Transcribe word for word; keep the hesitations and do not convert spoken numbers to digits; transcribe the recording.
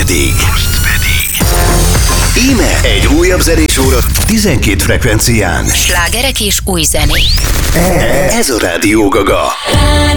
pedig... Most pedig... Íme egy újabb zenés óra tizenkét frekvencián. Slágerek és új zenék. Ez a Rádió Gaga.